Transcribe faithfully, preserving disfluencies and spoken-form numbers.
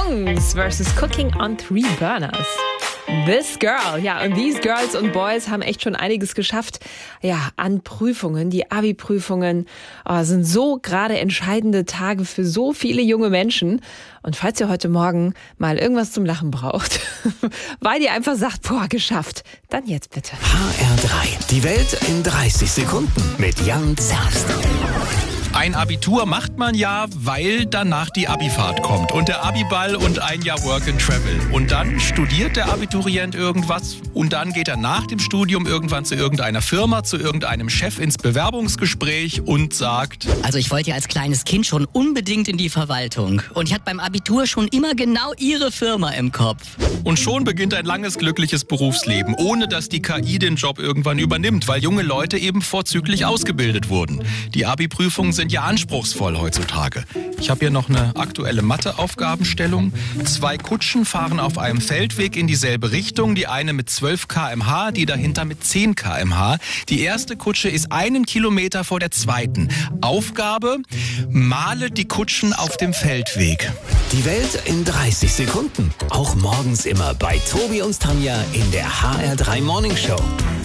Jungs versus Cooking on Three Burners. This Girl, ja, und these Girls und Boys haben echt schon einiges geschafft, ja, an Prüfungen. Die Abi-Prüfungen oh, sind so gerade entscheidende Tage für so viele junge Menschen. Und falls ihr heute Morgen mal irgendwas zum Lachen braucht, weil ihr einfach sagt, boah, geschafft, dann jetzt bitte. H R drei, die Welt in dreißig Sekunden mit Jan Zerst. Ein Abitur macht man ja, weil danach die Abifahrt kommt und der Abiball und ein Jahr Work and Travel. Und dann studiert der Abiturient irgendwas und dann geht er nach dem Studium irgendwann zu irgendeiner Firma, zu irgendeinem Chef ins Bewerbungsgespräch und sagt: Also ich wollte ja als kleines Kind schon unbedingt in die Verwaltung und ich hatte beim Abitur schon immer genau Ihre Firma im Kopf. Und schon beginnt ein langes, glückliches Berufsleben, ohne dass die K I den Job irgendwann übernimmt, weil junge Leute eben vorzüglich ausgebildet wurden. Die Abi-Prüfungen sind ja anspruchsvoll heutzutage. Ich habe hier noch eine aktuelle Mathe-Aufgabenstellung. Zwei Kutschen fahren auf einem Feldweg in dieselbe Richtung. Die eine mit zwölf Kilometer pro Stunde, die dahinter mit zehn Kilometer pro Stunde. Die erste Kutsche ist einen Kilometer vor der zweiten. Aufgabe: male die Kutschen auf dem Feldweg. Die Welt in dreißig Sekunden. Auch morgens immer bei Tobi und Tanja in der H R drei Morning Show.